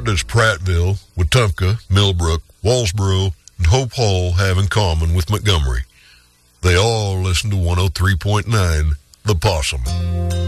What does Prattville, Wetumpka, Millbrook, Walsboro, and Hope Hall have in common with Montgomery? They all listen to 103.9 The Possum.